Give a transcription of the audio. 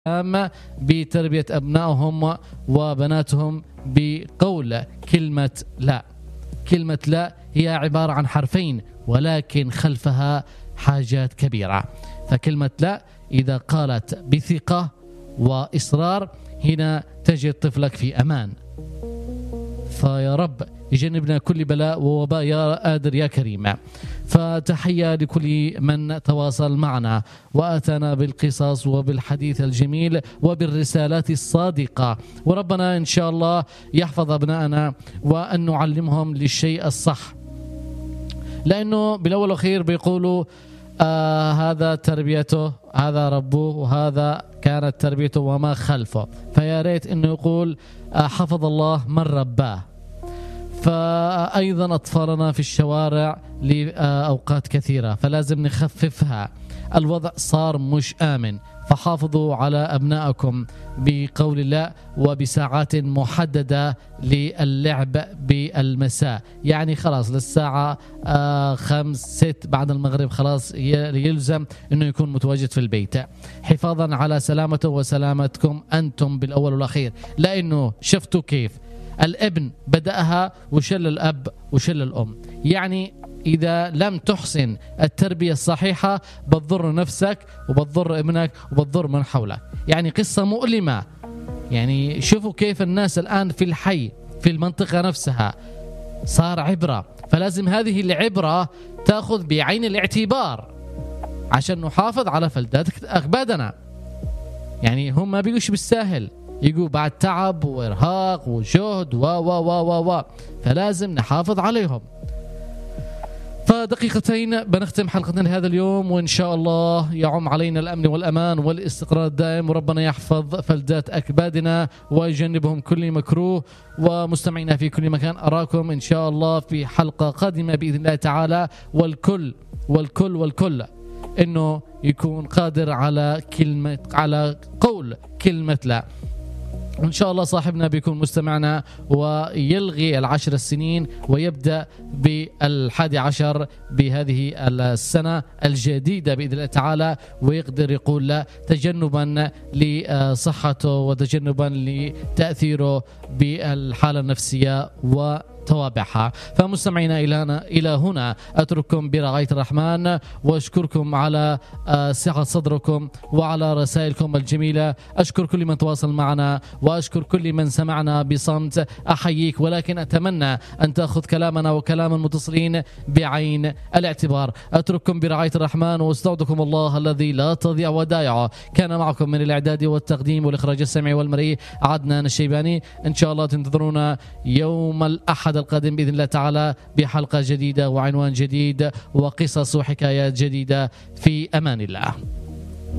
بتربية أبنائهم وبناتهم بقول كلمة لا. كلمة لا هي عبارة عن حرفين ولكن خلفها حاجات كبيرة. فكلمة لا إذا قالت بثقة وإصرار هنا تجد طفلك في أمان. فيا رب يجنبنا كل بلاء ووباء يا قادر يا كريم. فتحية لكل من تواصل معنا وأتانا بالقصص وبالحديث الجميل وبالرسالات الصادقة، وربنا إن شاء الله يحفظ أبنائنا وأن نعلمهم للشيء الصح، لأنه بالأول والأخير بيقولوا هذا تربيته، هذا ربه، وهذا كانت تربيته وما خلفه. فيا ريت انه يقول حفظ الله من رباه. فأيضا أطفالنا في الشوارع لأوقات كثيرة فلازم نخففها. الوضع صار مش آمن، فحافظوا على أبنائكم بقول الله وبساعات محددة للعب بالمساء. يعني خلاص للساعة 5-6 بعد المغرب خلاص يلزم أنه يكون متواجد في البيت، حفاظا على سلامته وسلامتكم أنتم بالأول والأخير. لأنه شفتوا كيف الابن بدأها وشل الأب وشل الأم. يعني إذا لم تحسن التربية الصحيحة بتضر نفسك وبتضر ابنك وبتضر من حولك. يعني قصة مؤلمة. يعني شوفوا كيف الناس الآن في الحي في المنطقة نفسها صار عبرة. فلازم هذه العبرة تأخذ بعين الاعتبار عشان نحافظ على فلذات أكبادنا. يعني هم ما بيجوش بالساهل، يجوا بعد تعب وإرهاق وجهد و فلازم نحافظ عليهم. فدقيقتين بنختم حلقتنا لهذا اليوم، وإن شاء الله يعم علينا الأمن والأمان والاستقرار الدائم، وربنا يحفظ فلذات أكبادنا ويجنبهم كل مكروه. ومستمعينا في كل مكان أراكم إن شاء الله في حلقة قادمة بإذن الله تعالى، والكل إنه يكون قادر على قول كلمة لا. إن شاء الله صاحبنا بيكون مستمعنا ويلغي 10 سنين ويبدأ بال11 بهذه السنة الجديدة بإذن الله تعالى، ويقدر يقول لا تجنبا لصحته وتجنبا لتأثيره بالحالة النفسية وتوابعها. فمستمعينا إلى هنا أترككم برعاية الرحمن، وأشكركم على سعة صدركم وعلى رسائلكم الجميلة. أشكر كل من تواصل معنا وأشكر كل من سمعنا بصمت. أحييك، ولكن أتمنى أن تأخذ كلامنا وكلام المتصلين بعين الاعتبار. أترككم برعاية الرحمن واستودعكم الله الذي لا تضيع ودائعه. كان معكم من الإعداد والتقديم والإخراج السمعي والمرئي عدنان الشيباني. إن شاء الله تنتظرونا يوم الأحد القادم بإذن الله تعالى بحلقة جديدة وعنوان جديد وقصص وحكايات جديدة. في أمان الله.